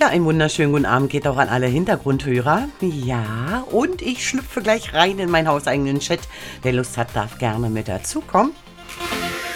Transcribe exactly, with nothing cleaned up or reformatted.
Ja, einen wunderschönen guten Abend geht auch an alle Hintergrundhörer. Ja, und ich schlüpfe gleich rein in meinen hauseigenen Chat. Wer Lust hat, darf gerne mit dazukommen.